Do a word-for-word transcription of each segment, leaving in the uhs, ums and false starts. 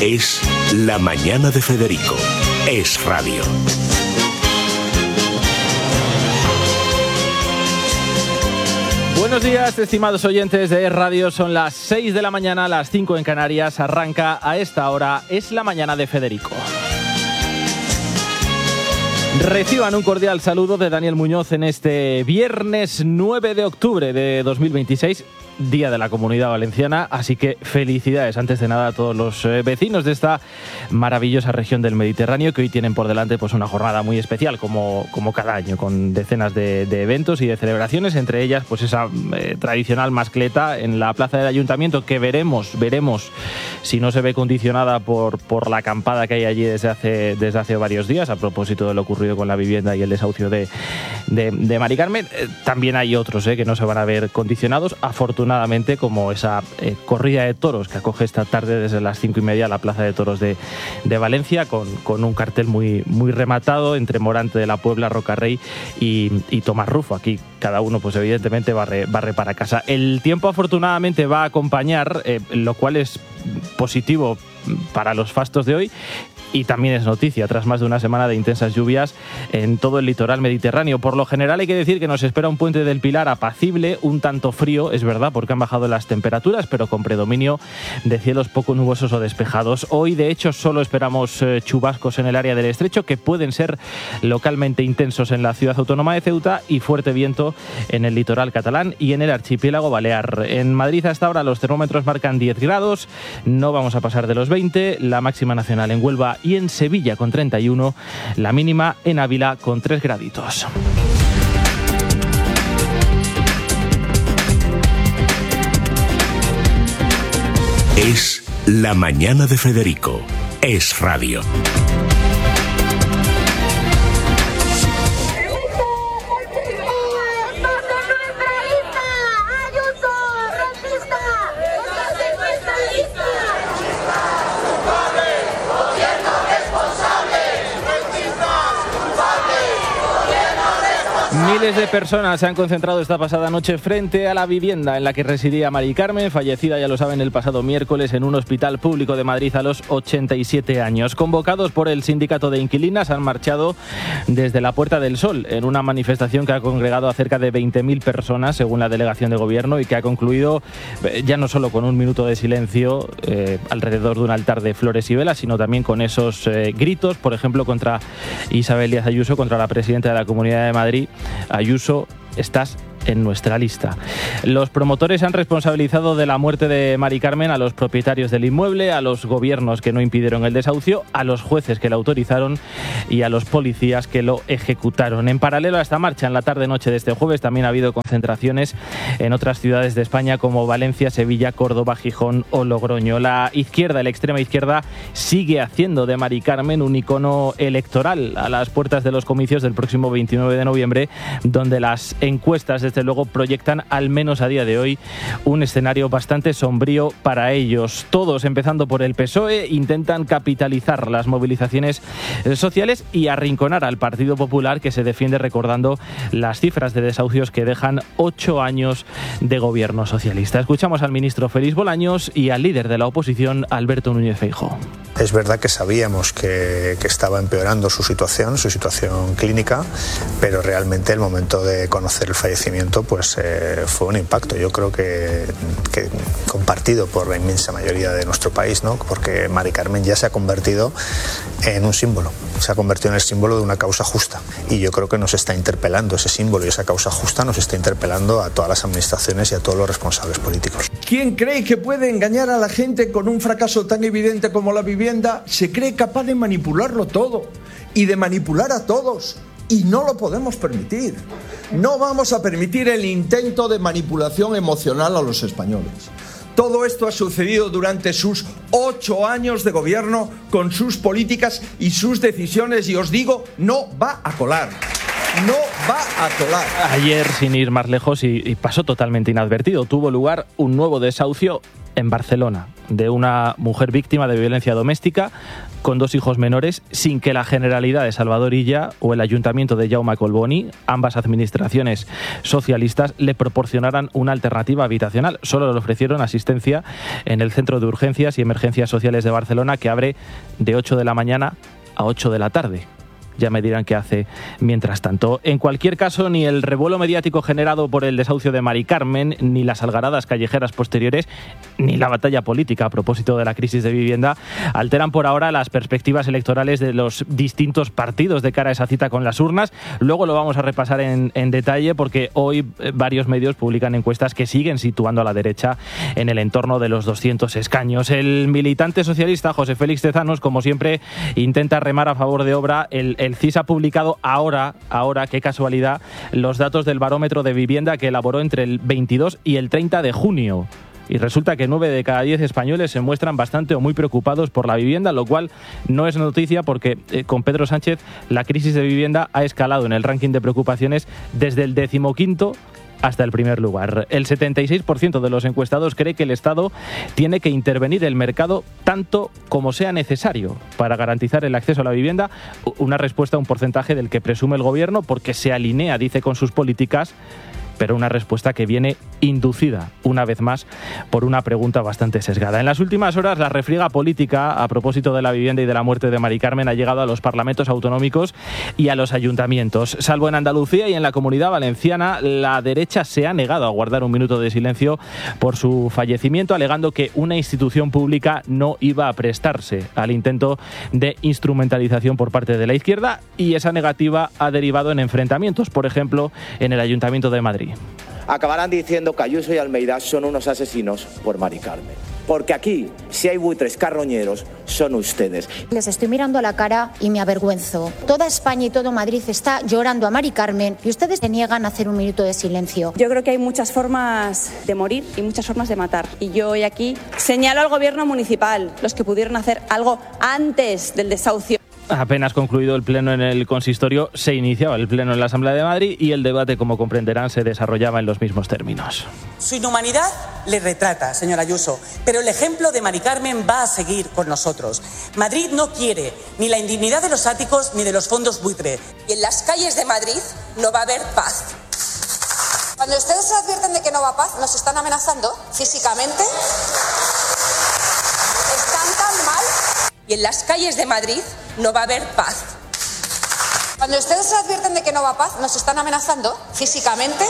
Es La Mañana de Federico. Es radio. Buenos días, estimados oyentes de Es Radio. Son las seis de la mañana, las cinco en Canarias. Arranca a esta hora Es La Mañana de Federico. Reciban un cordial saludo de Daniel Muñoz en este viernes nueve de octubre de dos mil veintiséis, Día de la Comunidad Valenciana, así que felicidades antes de nada a todos los eh, vecinos de esta maravillosa región del Mediterráneo, que hoy tienen por delante pues una jornada muy especial, como, como cada año, con decenas de, de eventos y de celebraciones, entre ellas pues esa eh, tradicional mascleta en la plaza del Ayuntamiento, que veremos, veremos si no se ve condicionada por, por la acampada que hay allí desde hace, desde hace varios días, a propósito de lo ocurrido con la vivienda y el desahucio de, de, de Mari Carmen. Eh, también hay otros eh, que no se van a ver condicionados, afortunadamente, como esa eh, corrida de toros que acoge esta tarde desde las cinco y media la Plaza de Toros de, de Valencia, con, con un cartel muy, muy rematado entre Morante de la Puebla, Rocarrey y, y Tomás Rufo. Aquí cada uno, pues evidentemente, barre, barre para casa. El tiempo, afortunadamente, va a acompañar, eh, lo cual es positivo para los fastos de hoy. Y también es noticia, tras más de una semana de intensas lluvias en todo el litoral mediterráneo. Por lo general hay que decir que nos espera un puente del Pilar apacible, un tanto frío, es verdad, porque han bajado las temperaturas, pero con predominio de cielos poco nubosos o despejados. Hoy, de hecho, solo esperamos eh, chubascos en el área del Estrecho, que pueden ser localmente intensos en la ciudad autónoma de Ceuta, y fuerte viento en el litoral catalán y en el archipiélago balear. En Madrid hasta ahora los termómetros marcan diez grados, no vamos a pasar de los veinte, la máxima nacional en Huelva y en Sevilla con treinta y uno, la mínima en Ávila con tres graditos. Es La Mañana de Federico. Es radio. Miles de personas se han concentrado esta pasada noche frente a la vivienda en la que residía Mari Carmen, fallecida, ya lo saben, el pasado miércoles en un hospital público de Madrid a los ochenta y siete años. Convocados por el sindicato de inquilinas, han marchado desde la Puerta del Sol en una manifestación que ha congregado a cerca de veinte mil personas, según la delegación de gobierno, y que ha concluido eh, ya no solo con un minuto de silencio eh, alrededor de un altar de flores y velas, sino también con esos eh, gritos, por ejemplo, contra Isabel Díaz Ayuso, contra la presidenta de la Comunidad de Madrid. Ayuso, estás en nuestra lista. Los promotores han responsabilizado de la muerte de Mari Carmen a los propietarios del inmueble, a los gobiernos que no impidieron el desahucio, a los jueces que lo autorizaron y a los policías que lo ejecutaron. En paralelo a esta marcha, en la tarde-noche de este jueves, también ha habido concentraciones en otras ciudades de España como Valencia, Sevilla, Córdoba, Gijón o Logroño. La izquierda, la extrema izquierda, sigue haciendo de Mari Carmen un icono electoral a las puertas de los comicios del próximo veintinueve de noviembre, donde las encuestas de desde luego proyectan, al menos a día de hoy, un escenario bastante sombrío para ellos. Todos, empezando por el P S O E, intentan capitalizar las movilizaciones sociales y arrinconar al Partido Popular, que se defiende recordando las cifras de desahucios que dejan ocho años de gobierno socialista. Escuchamos al ministro Félix Bolaños y al líder de la oposición, Alberto Núñez Feijóo. Es verdad que sabíamos que, que estaba empeorando su situación, su situación clínica, pero realmente el momento de conocer el fallecimiento pues eh, fue un impacto, yo creo que, que compartido por la inmensa mayoría de nuestro país, ¿no? Porque Mari Carmen ya se ha convertido en un símbolo, se ha convertido en el símbolo de una causa justa, y yo creo que nos está interpelando ese símbolo y esa causa justa, nos está interpelando a todas las administraciones y a todos los responsables políticos. ¿Quién cree que puede engañar a la gente con un fracaso tan evidente como la vivienda? Se cree capaz de manipularlo todo y de manipular a todos, y no lo podemos permitir. No vamos a permitir el intento de manipulación emocional a los españoles. Todo esto ha sucedido durante sus ocho años de gobierno, con sus políticas y sus decisiones, y os digo, no va a colar. No va a colar. Ayer, sin ir más lejos, y, y pasó totalmente inadvertido, tuvo lugar un nuevo desahucio en Barcelona. de una mujer víctima de violencia doméstica con dos hijos menores, sin que la Generalidad de Salvador Illa o el Ayuntamiento de Jaume Collboni, ambas administraciones socialistas, le proporcionaran una alternativa habitacional. Solo le ofrecieron asistencia en el Centro de Urgencias y Emergencias Sociales de Barcelona, que abre de ocho de la mañana a ocho de la tarde. Ya me dirán qué hace mientras tanto. En cualquier caso, ni el revuelo mediático generado por el desahucio de Mari Carmen, ni las algaradas callejeras posteriores, ni la batalla política a propósito de la crisis de vivienda alteran por ahora las perspectivas electorales de los distintos partidos de cara a esa cita con las urnas. Luego lo vamos a repasar en, en detalle, porque hoy varios medios publican encuestas que siguen situando a la derecha en el entorno de los doscientos escaños. El militante socialista José Félix Tezanos, como siempre, intenta remar a favor de obra. El, el C I S ha publicado ahora, ahora, qué casualidad, los datos del barómetro de vivienda que elaboró entre el veintidós y el treinta de junio. Y resulta que nueve de cada diez españoles se muestran bastante o muy preocupados por la vivienda, lo cual no es noticia porque eh, con Pedro Sánchez la crisis de vivienda ha escalado en el ranking de preocupaciones desde el decimoquinto hasta el primer lugar. El setenta y seis por ciento de los encuestados cree que el Estado tiene que intervenir el mercado tanto como sea necesario para garantizar el acceso a la vivienda, una respuesta a un porcentaje del que presume el Gobierno porque se alinea, dice, con sus políticas, pero una respuesta que viene inducida, una vez más, por una pregunta bastante sesgada. En las últimas horas, la refriega política a propósito de la vivienda y de la muerte de Mari Carmen ha llegado a los parlamentos autonómicos y a los ayuntamientos. Salvo en Andalucía y en la Comunidad Valenciana, la derecha se ha negado a guardar un minuto de silencio por su fallecimiento, alegando que una institución pública no iba a prestarse al intento de instrumentalización por parte de la izquierda, y esa negativa ha derivado en enfrentamientos, por ejemplo, en el Ayuntamiento de Madrid. Acabarán diciendo que Ayuso y Almeida son unos asesinos por Mari Carmen. Porque aquí, si hay buitres carroñeros, son ustedes. Les estoy mirando a la cara y me avergüenzo. Toda España y todo Madrid está llorando a Mari Carmen y ustedes se niegan a hacer un minuto de silencio. Yo creo que hay muchas formas de morir y muchas formas de matar. Y yo hoy aquí señalo al gobierno municipal, los que pudieron hacer algo antes del desahucio. Apenas concluido el pleno en el consistorio, se iniciaba el pleno en la Asamblea de Madrid y el debate, como comprenderán, se desarrollaba en los mismos términos. Su inhumanidad le retrata, señora Ayuso, pero el ejemplo de Mari Carmen va a seguir con nosotros. Madrid no quiere ni la indignidad de los áticos ni de los fondos buitre. Y en las calles de Madrid no va a haber paz. Cuando ustedes se advierten de que no va a paz, nos están amenazando físicamente. Están tan mal. Y en las calles de Madrid no va a haber paz. Cuando ustedes se advierten de que no va a paz, nos están amenazando físicamente.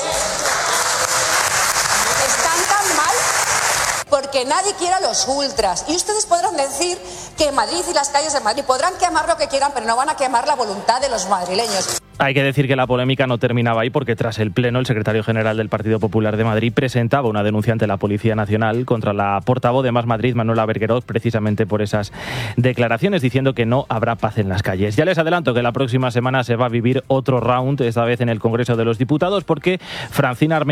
Están tan mal porque nadie quiere a los ultras. Y ustedes podrán decir que Madrid y las calles de Madrid podrán quemar lo que quieran, pero no van a quemar la voluntad de los madrileños. Hay que decir que la polémica no terminaba ahí, porque tras el pleno el secretario general del Partido Popular de Madrid presentaba una denuncia ante la Policía Nacional contra la portavoz de Más Madrid, Manuela Bergueroz, precisamente por esas declaraciones, diciendo que no habrá paz en las calles. Ya les adelanto que la próxima semana se va a vivir otro round, esta vez en el Congreso de los Diputados, porque Francina Armengol